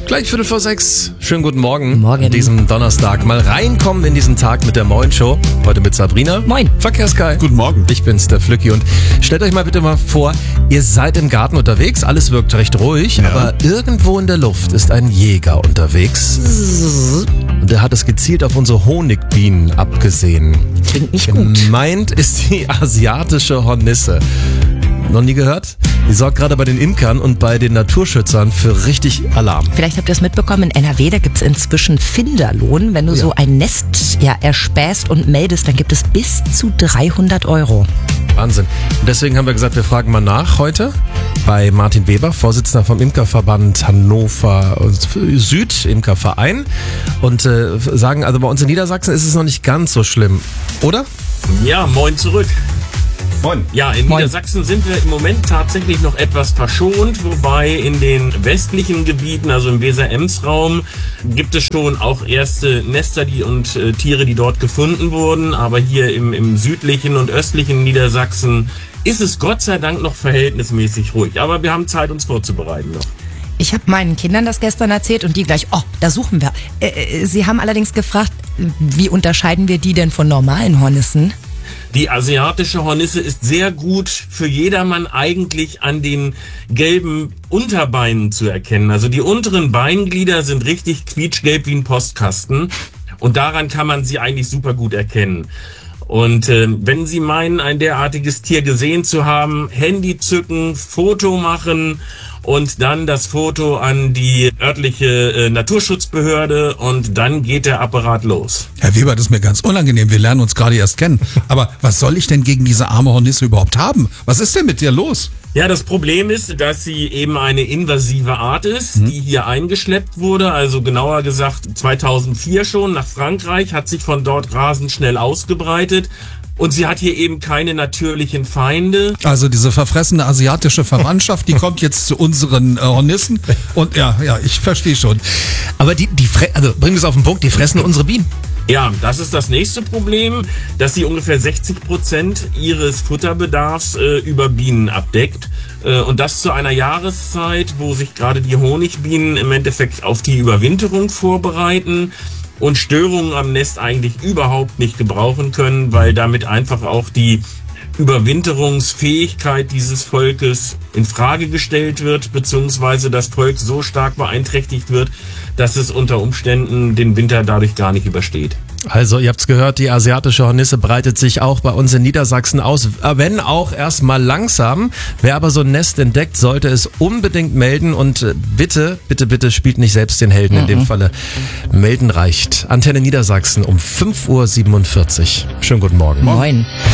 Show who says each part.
Speaker 1: Gleich 5:45. Schönen guten Morgen.
Speaker 2: Morgen.
Speaker 1: An diesem Donnerstag. Mal reinkommen in diesen Tag mit der Moin-Show. Heute mit Sabrina.
Speaker 2: Moin.
Speaker 1: Verkehrskai.
Speaker 3: Guten Morgen.
Speaker 1: Ich bin's, der Flücki. Und stellt euch mal bitte mal vor, ihr seid im Garten unterwegs. Alles wirkt recht ruhig.
Speaker 3: Ja.
Speaker 1: Aber irgendwo in der Luft ist ein Jäger unterwegs. Und der hat es gezielt auf unsere Honigbienen abgesehen.
Speaker 2: Klingt nicht gut.
Speaker 1: Gemeint ist die asiatische Hornisse. Noch nie gehört? Die sorgt gerade bei den Imkern und bei den Naturschützern für richtig Alarm.
Speaker 2: Vielleicht habt ihr es mitbekommen, in NRW, da gibt es inzwischen Finderlohn. Wenn du so ein Nest erspähst und meldest, dann gibt es bis zu 300 €.
Speaker 1: Wahnsinn. Und deswegen haben wir gesagt, wir fragen mal nach heute bei Martin Weber, Vorsitzender vom Imkerverband Hannover Süd, Imkerverein. Und sagen, also bei uns in Niedersachsen ist es noch nicht ganz so schlimm, oder?
Speaker 4: Ja, moin zurück.
Speaker 3: Moin.
Speaker 4: Ja, in Niedersachsen sind wir im Moment tatsächlich noch etwas verschont, wobei in den westlichen Gebieten, also im Weser-Ems-Raum, gibt es schon auch erste Nester und Tiere, die dort gefunden wurden. Aber hier im südlichen und östlichen Niedersachsen ist es Gott sei Dank noch verhältnismäßig ruhig. Aber wir haben Zeit, uns vorzubereiten noch.
Speaker 2: Ich habe meinen Kindern das gestern erzählt und die gleich, da suchen wir. Sie haben allerdings gefragt, wie unterscheiden wir die denn von normalen Hornissen?
Speaker 4: Die asiatische Hornisse ist sehr gut für jedermann eigentlich an den gelben Unterbeinen zu erkennen. Also die unteren Beinglieder sind richtig quietschgelb wie ein Postkasten und daran kann man sie eigentlich super gut erkennen. Und wenn Sie meinen, ein derartiges Tier gesehen zu haben, Handy zücken, Foto machen und dann das Foto an die örtliche Naturschutzbehörde und dann geht der Apparat los.
Speaker 3: Herr Weber, das ist mir ganz unangenehm. Wir lernen uns gerade erst kennen. Aber was soll ich denn gegen diese arme Hornisse überhaupt haben? Was ist denn mit dir los?
Speaker 4: Ja, das Problem ist, dass sie eben eine invasive Art ist, die hier eingeschleppt wurde. Also genauer gesagt 2004 schon nach Frankreich, hat sich von dort rasend schnell ausgebreitet. Und sie hat hier eben keine natürlichen Feinde.
Speaker 3: Also diese verfressene asiatische Verwandtschaft, die kommt jetzt zu unseren Hornissen. Und ja, ich verstehe schon.
Speaker 1: Aber also bringen wir es auf den Punkt, die fressen unsere Bienen.
Speaker 4: Ja, das ist das nächste Problem, dass sie ungefähr 60% ihres Futterbedarfs über Bienen abdeckt. Und das zu einer Jahreszeit, wo sich gerade die Honigbienen im Endeffekt auf die Überwinterung vorbereiten und Störungen am Nest eigentlich überhaupt nicht gebrauchen können, weil damit einfach auch die Überwinterungsfähigkeit dieses Volkes in Frage gestellt wird, beziehungsweise das Volk so stark beeinträchtigt wird, dass es unter Umständen den Winter dadurch gar nicht übersteht.
Speaker 1: Also, ihr habt's gehört, die asiatische Hornisse breitet sich auch bei uns in Niedersachsen aus, wenn auch erstmal langsam. Wer aber so ein Nest entdeckt, sollte es unbedingt melden und bitte spielt nicht selbst den Helden in dem Falle. Melden reicht. Antenne Niedersachsen um 5:47 Uhr. Schönen guten Morgen.
Speaker 2: Moin.